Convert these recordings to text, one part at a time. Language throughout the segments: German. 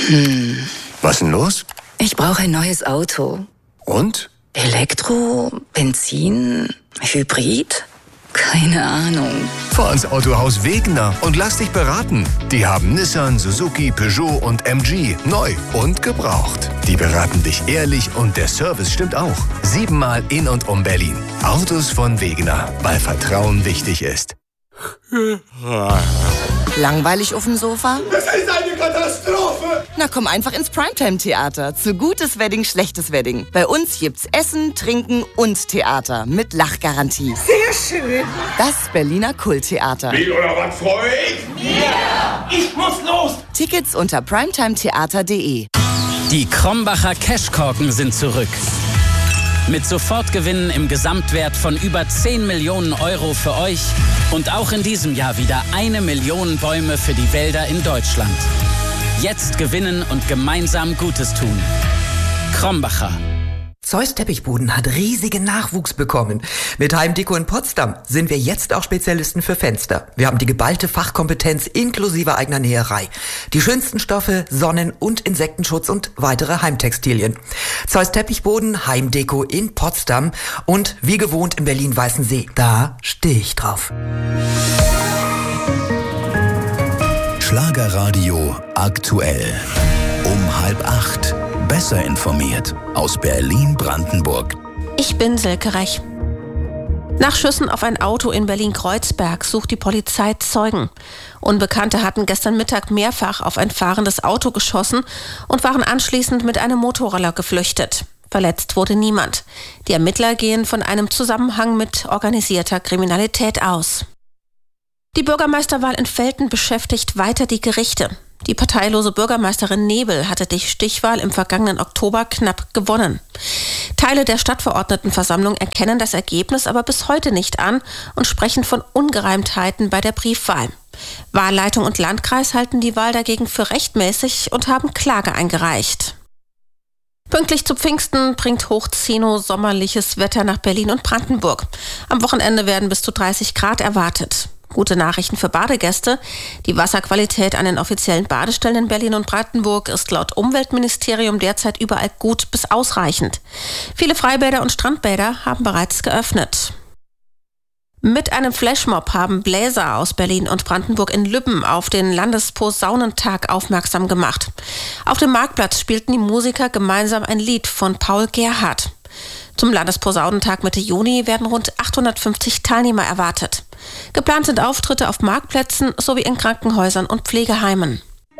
Was denn los? Ich brauche ein neues Auto. Und? Elektro, Benzin, Hybrid? Keine Ahnung. Fahr ins Autohaus Wegener und lass dich beraten. Die haben Nissan, Suzuki, Peugeot und MG neu und gebraucht. Die beraten dich ehrlich und der Service stimmt auch. 7-mal in und um Berlin. Autos von Wegener, weil Vertrauen wichtig ist. Langweilig auf dem Sofa? Das ist eine Katastrophe! Na komm einfach ins Primetime-Theater. Zu gutes Wedding, schlechtes Wedding. Bei uns gibt's Essen, Trinken und Theater mit Lachgarantie. Sehr schön! Das Berliner Kulttheater. Wie oder was freue ich? Ja! Ich muss los! Tickets unter primetimetheater.de. Die Krombacher Cashkorken sind zurück. Mit Sofortgewinnen im Gesamtwert von über 10 Millionen Euro für euch und auch in diesem Jahr wieder 1 Million Bäume für die Wälder in Deutschland. Jetzt gewinnen und gemeinsam Gutes tun. Krombacher. Zeus Teppichboden hat riesigen Nachwuchs bekommen. Mit Heimdeko in Potsdam sind wir jetzt auch Spezialisten für Fenster. Wir haben die geballte Fachkompetenz inklusive eigener Näherei. Die schönsten Stoffe, Sonnen- und Insektenschutz und weitere Heimtextilien. Zeus Teppichboden, Heimdeko in Potsdam und wie gewohnt in Berlin-Weißensee. Da stehe ich drauf. Schlagerradio aktuell. Um 7:30. Besser informiert aus Berlin-Brandenburg. Ich bin Silke Rech. Nach Schüssen auf ein Auto in Berlin-Kreuzberg sucht die Polizei Zeugen. Unbekannte hatten gestern Mittag mehrfach auf ein fahrendes Auto geschossen und waren anschließend mit einem Motorroller geflüchtet. Verletzt wurde niemand. Die Ermittler gehen von einem Zusammenhang mit organisierter Kriminalität aus. Die Bürgermeisterwahl in Velten beschäftigt weiter die Gerichte. Die parteilose Bürgermeisterin Nebel hatte die Stichwahl im vergangenen Oktober knapp gewonnen. Teile der Stadtverordnetenversammlung erkennen das Ergebnis aber bis heute nicht an und sprechen von Ungereimtheiten bei der Briefwahl. Wahlleitung und Landkreis halten die Wahl dagegen für rechtmäßig und haben Klage eingereicht. Pünktlich zu Pfingsten bringt Hochzeno sommerliches Wetter nach Berlin und Brandenburg. Am Wochenende werden bis zu 30 Grad erwartet. Gute Nachrichten für Badegäste. Die Wasserqualität an den offiziellen Badestellen in Berlin und Brandenburg ist laut Umweltministerium derzeit überall gut bis ausreichend. Viele Freibäder und Strandbäder haben bereits geöffnet. Mit einem Flashmob haben Bläser aus Berlin und Brandenburg in Lübben auf den Landesposaunentag aufmerksam gemacht. Auf dem Marktplatz spielten die Musiker gemeinsam ein Lied von Paul Gerhardt. Zum Landesposaunentag Mitte Juni werden rund 850 Teilnehmer erwartet. Geplant sind Auftritte auf Marktplätzen sowie in Krankenhäusern und Pflegeheimen.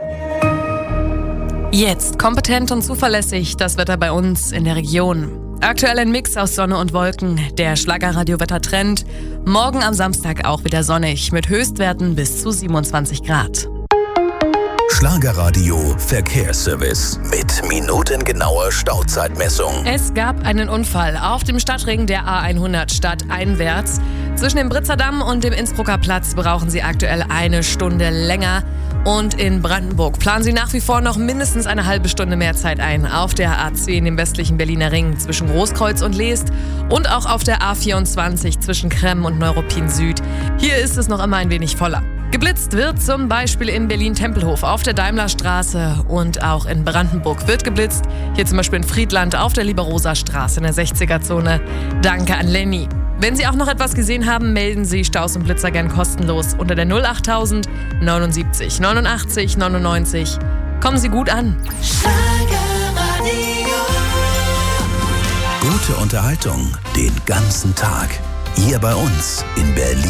Jetzt kompetent und zuverlässig das Wetter bei uns in der Region. Aktuell ein Mix aus Sonne und Wolken. Der Schlagerradio-Wettertrend. Morgen am Samstag auch wieder sonnig mit Höchstwerten bis zu 27 Grad. Schlagerradio Verkehrsservice mit minutengenauer Stauzeitmessung. Es gab einen Unfall auf dem Stadtring der A100 stadteinwärts. Zwischen dem Britzerdamm und dem Innsbrucker Platz brauchen Sie aktuell 1 Stunde länger. Und in Brandenburg planen Sie nach wie vor noch mindestens eine halbe Stunde mehr Zeit ein. Auf der A10 im westlichen Berliner Ring zwischen Großkreuz und Leest und auch auf der A24 zwischen Kremm und Neuruppin Süd. Hier ist es noch immer ein wenig voller. Geblitzt wird zum Beispiel in Berlin-Tempelhof auf der Daimlerstraße und auch in Brandenburg wird geblitzt. Hier zum Beispiel in Friedland auf der Lieber-Rosa-Straße in der 60er-Zone. Danke an Lenny. Wenn Sie auch noch etwas gesehen haben, melden Sie Staus und Blitzer gern kostenlos unter der 08000 79 89 99. Kommen Sie gut an. Gute Unterhaltung den ganzen Tag. Hier bei uns in Berlin.